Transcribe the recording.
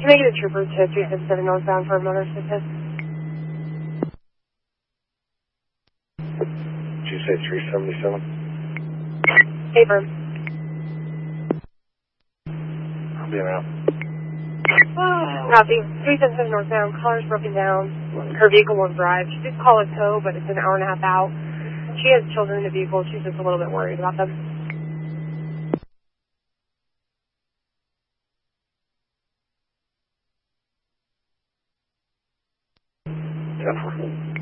Can I get a trooper to 357 northbound for a motor assistance? Did you say 377? Paper. I'll be around. Copy. 377 northbound. Car's broken down. Her vehicle won't drive. She did call a tow, but it's an hour and a half out. She has children in the vehicle. She's just a little bit worried about them. Definitely.